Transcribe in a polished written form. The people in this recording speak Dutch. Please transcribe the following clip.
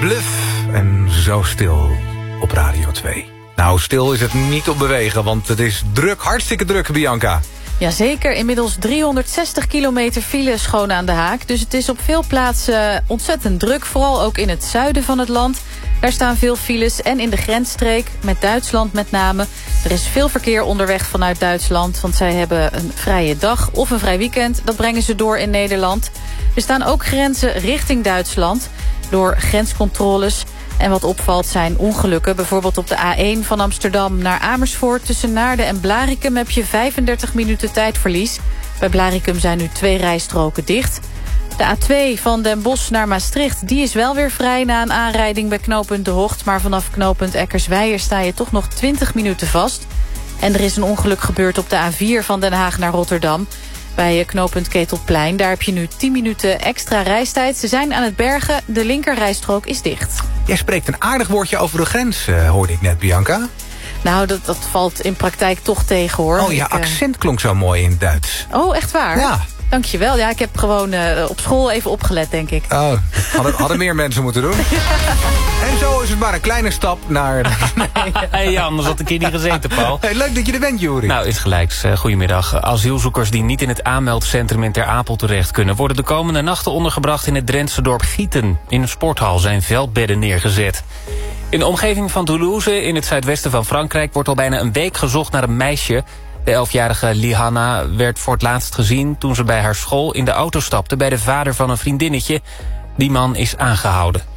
Bluff en Zo Stil op Radio 2. Nou, stil is het niet op bewegen, want het is druk, hartstikke druk, Bianca. Jazeker, inmiddels 360 kilometer file schoon aan de haak. Dus het is op veel plaatsen ontzettend druk, vooral ook in het zuiden van het land. Daar staan veel files en in de grensstreek, met Duitsland met name. Er is veel verkeer onderweg vanuit Duitsland, want zij hebben een vrije dag of een vrij weekend. Dat brengen ze door in Nederland. Er staan ook grenzen richting Duitsland door grenscontroles. En wat opvalt zijn ongelukken. Bijvoorbeeld op de A1 van Amsterdam naar Amersfoort. Tussen Naarden en Blaricum heb je 35 minuten tijdverlies. Bij Blaricum zijn nu 2 rijstroken dicht. De A2 van Den Bosch naar Maastricht, die is wel weer vrij na een aanrijding bij knooppunt De Hocht. Maar vanaf knooppunt Eckersweijer sta je toch nog 20 minuten vast. En er is een ongeluk gebeurd op de A4 van Den Haag naar Rotterdam. Bij knooppunt Ketelplein, daar heb je nu 10 minuten extra reistijd. Ze zijn aan het bergen, de linkerrijstrook is dicht. Jij spreekt een aardig woordje over de grens, hoorde ik net, Bianca. Nou, dat valt in praktijk toch tegen, hoor. Oh, je accent klonk zo mooi in het Duits. Oh, echt waar? Ja. Dankjewel. Ja, ik heb gewoon op school even opgelet, denk ik. Oh, hadden meer mensen moeten doen. En zo is het maar een kleine stap naar... Hey, anders had ik hier niet gezeten, Paul. Hey, leuk dat je er bent, Juri. Nou, is gelijks. Goedemiddag. Asielzoekers die niet in het aanmeldcentrum in Ter Apel terecht kunnen, worden de komende nachten ondergebracht in het Drentse dorp Gieten. In een sporthal zijn veldbedden neergezet. In de omgeving van Toulouse, in het zuidwesten van Frankrijk, wordt al bijna een week gezocht naar een meisje. De 11-jarige Lihanna werd voor het laatst gezien toen ze bij haar school in de auto stapte bij de vader van een vriendinnetje. Die man is aangehouden.